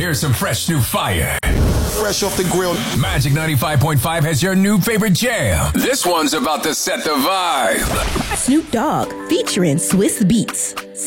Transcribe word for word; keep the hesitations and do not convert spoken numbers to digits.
Here's some fresh new fire. Fresh off the grill. Magic ninety-five point five has your new favorite jam. This one's about to set the vibe. Snoop Dogg featuring Swiss Beats.